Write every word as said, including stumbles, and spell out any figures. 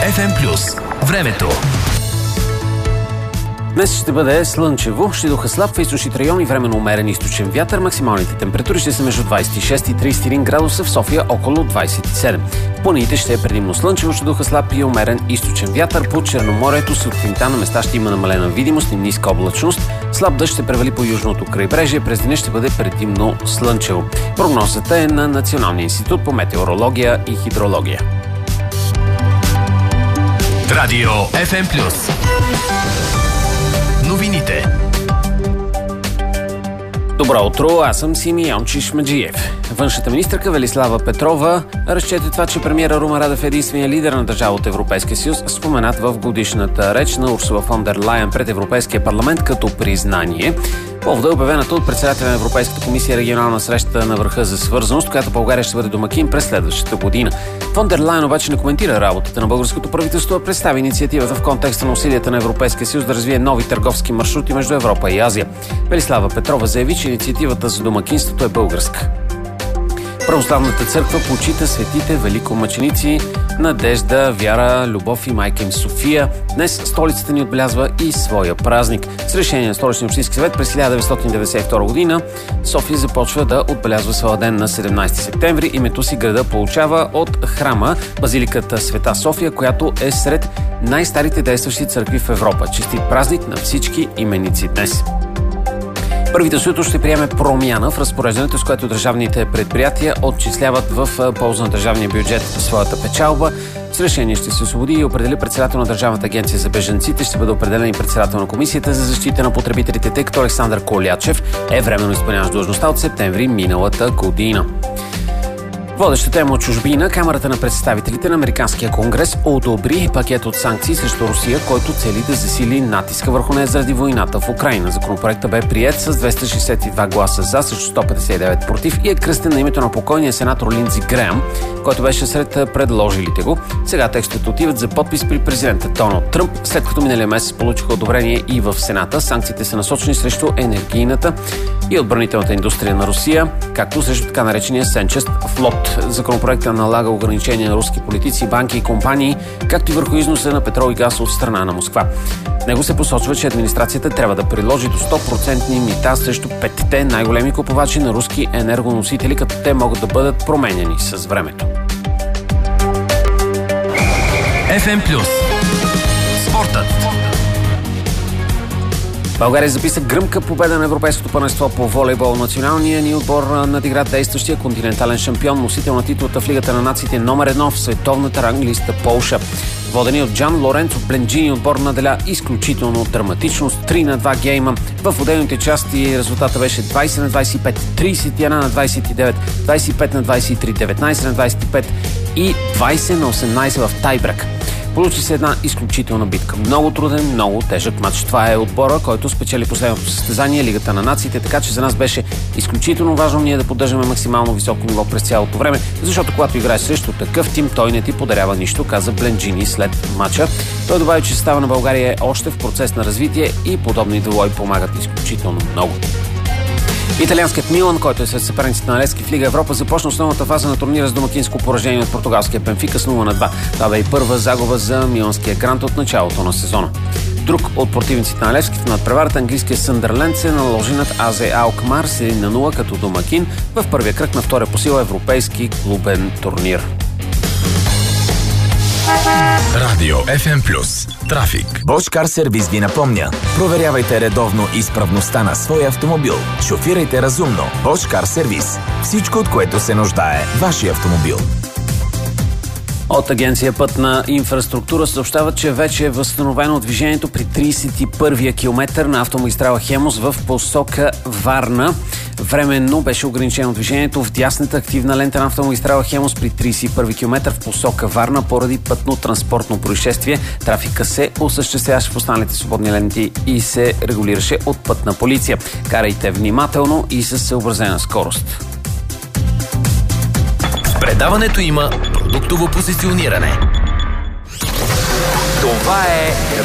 Еф Ем плюс. Времето. Днес ще бъде слънчево, ще духа слаб в източните райони, временно умерен източен вятър. Максималните температури ще са между двадесет и шест и тридесет и един градуса, в София около двадесет и седем. В планините ще е предимно слънчево, ще духа слаб и умерен източен вятър. По Черноморието сутринта на места ще има намалена видимост и ниска облачност. Слаб дъжд ще превали по южното крайбрежие, през деня ще бъде предимно слънчево. Прогнозата е на Националния институт по метеорология и хидрология. Радио Еф Ем плюс. Новините. Добро утро, аз съм Симеон Чишмаджиев. Външната министърка Велислава Петрова разчете това, че премиера Румен Радев е единственият лидер на държава от Европейския съюз, споменат в годишната реч на Урсула фон дер Лайен пред Европейския парламент като признание. Поводът е обявената от председателя на Европейската комисия регионална среща на върха за свързаност, която България ще бъде домакин през следващата година. Фон дер Лайен обаче не коментира работата на българското правителство, а представи инициативата в контекста на усилията на Европейския съюз да развие нови търговски маршрути между Европа и Азия. Велислава Петрова заяви, че инициативата за домакинството е българска. Православната църква почита светите великомъченици Надежда, Вяра, Любов и майка им София. Днес столицата ни отбелязва и своя празник. С решение на Столичния общински съвет през хиляда деветстотин деветдесет и втора година София започва да отбелязва своя ден на седемнадесети септември. Името си града получава от храма Базиликата Света София, която е сред най-старите действащи църкви в Европа. Честит празник на всички именици днес! Правителството ще приеме промяна в разпореждането, с което държавните предприятия отчисляват в полза на държавния бюджет своята печалба. С решение ще се освободи и определи председател на Държавната агенция за бежанците. Ще бъде определен и председател на Комисията за защита на потребителите, тъй като Александър Колячев е временно изпълняващ длъжността от септември миналата година. Водеща тема от чужбина. Камарата на представителите на Американския конгрес одобри пакет от санкции срещу Русия, който цели да засили натиска върху нея заради войната в Украйна. Законопроектът бе приет с двеста шестдесет и два гласа за, срещу сто петдесет и девет против и е кръстен на името на покойния сенатор Линдзи Греъм, който беше сред предложилите го. Сега текстовете отиват за подпис при президента Доналд Тръмп, след като миналия месец получиха одобрение и в Сената. Санкциите са насочени срещу енергийната и отбранителната индустрия на Русия, както срещу така наречения Сенчест флот. Законопроектът налага ограничения на руски политици, банки и компании, както и върху износа на петрол и газ от страна на Москва. В него се посочва, че администрацията трябва да приложи до сто процента мита срещу петте най-големи купувачи на руски енергоносители, като те могат да бъдат променяни с времето. Еф Ем плюс. Спортът. България записа гръмка победа на Европейското първенство по волейбол. Националният ни отбор надигра действащия континентален шампион, носител на титулата в Лигата на нациите номер едно в световната ранглиста Полша. Водени от Джан Лоренцо Бленджини, отбор наделя изключително драматичност. три на два гейма. В отделните части резултата беше двадесет на двадесет и пет, тридесет и едно на двадесет и девет, двадесет и пет на двадесет и три, деветнадесет на двадесет и пет и двадесет на осемнадесет в тайбрек. Получи се една изключителна битка. Много труден, много тежък матч. Това е отбора, който спечели последното състезание, Лигата на нациите, така че за нас беше изключително важно ние да поддържаме максимално високо ниво през цялото време, защото когато играеш срещу такъв тим, той не ти подарява нищо, каза Бленджини след матча. Той добави, че състава на България е още в процес на развитие и подобни двубои помагат изключително много. Италианският Милан, който е сред съперниците на Левски в Лига Европа, започна основната фаза на турнира с домакинско поражение от португалския Бенфика с нула на два. Това бе и първа загуба за миланския грант от началото на сезона. Друг от противниците на Левски в надпреварата, английския Съндърленд, се наложи над АЗ Алкмар с един на нула като домакин в първия кръг на втория по сила европейски клубен турнир. Радио Еф Ем плюс. Трафик. Bosch Car Service ви напомня. Проверявайте редовно изправността на своя автомобил. Шофирайте разумно. Bosch Car Service. Всичко, от което се нуждае вашия автомобил. От Агенция Пътна инфраструктура съобщава, че вече е възстановено движението при тридесет и първия километър на автомагистрала Хемус в посока Варна. Временно беше ограничено движението в дясната активна лента на автомагистрала Хемус при тридесет и първи километър в посока Варна поради пътно-транспортно происшествие. Трафика се осъществяваше в останалите свободни ленти и се регулираше от пътна полиция. Карайте внимателно и със съобразена скорост. В предаването има продуктово позициониране. Това е